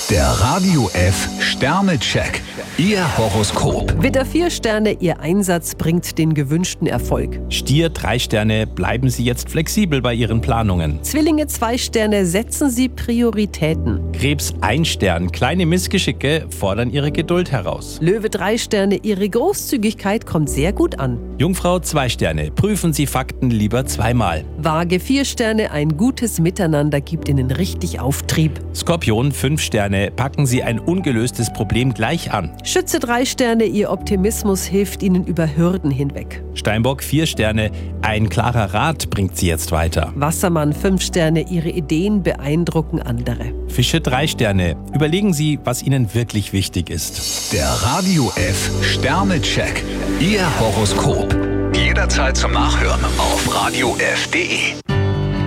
Der Radio F Sternecheck. Ihr Horoskop. Widder 4 Sterne, Ihr Einsatz bringt den gewünschten Erfolg. Stier 3 Sterne, bleiben Sie jetzt flexibel bei Ihren Planungen. Zwillinge 2 Sterne, setzen Sie Prioritäten. Krebs 1 Stern, kleine Missgeschicke fordern Ihre Geduld heraus. Löwe 3 Sterne, Ihre Großzügigkeit kommt sehr gut an. Jungfrau 2 Sterne, prüfen Sie Fakten lieber zweimal. Waage 4 Sterne, ein gutes Miteinander gibt Ihnen richtig Auftrieb. Skorpion 5 Sterne, packen Sie ein ungelöstes Problem gleich an. Schütze 3 Sterne, Ihr Optimismus hilft Ihnen über Hürden hinweg. Steinbock 4 Sterne, ein klarer Rat bringt Sie jetzt weiter. Wassermann 5 Sterne, Ihre Ideen beeindrucken andere. Fische 3 Sterne, überlegen Sie, was Ihnen wirklich wichtig ist. Der Radio F Sternecheck. Ihr Horoskop. Jederzeit zum Nachhören auf radiof.de.